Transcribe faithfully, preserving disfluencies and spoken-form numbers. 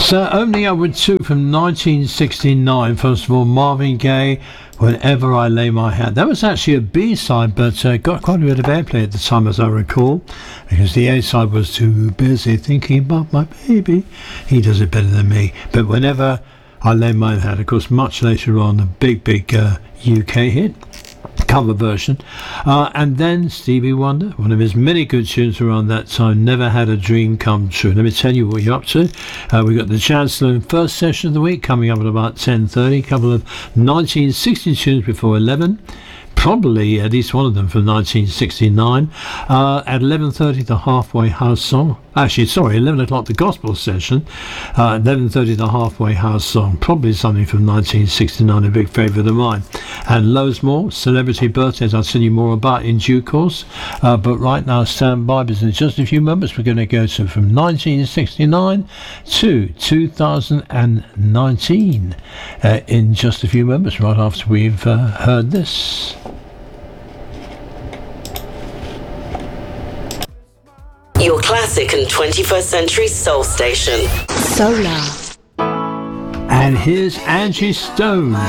So opening up with two from nineteen sixty-nine. First of all, Marvin Gaye, Whenever I Lay My Hat. That was actually a B-side, but uh, got quite a bit of airplay at the time, as I recall, because the A-side was Too Busy Thinking About My Baby. He does it better than me. But Whenever I Lay My Hat, of course, much later on, a big, big uh, U K hit. Cover version, uh, and then Stevie Wonder, one of his many good tunes around that time, Never Had a Dream Come True. Let me tell you what you're up to. Uh, we've got the Chancellor in first session of the week coming up at about ten thirty, a couple of nineteen sixty tunes before eleven, probably at least one of them from nineteen sixty-nine. Uh, at eleven thirty, the Halfway House Song. Actually, sorry, eleven o'clock, the Gospel session. Uh, eleven thirty, the Halfway House Song. Probably something from nineteen sixty-nine, a big favourite of mine. And loads more. Celebrity birthdays, I'll tell you more about in due course. Uh, but right now, stand by, because in just a few moments, we're going to go to from nineteen sixty-nine to two thousand nineteen. Uh, in just a few moments, right after we've uh, heard this. Your classic and twenty-first century soul station. Solar. And here's Angie Stone.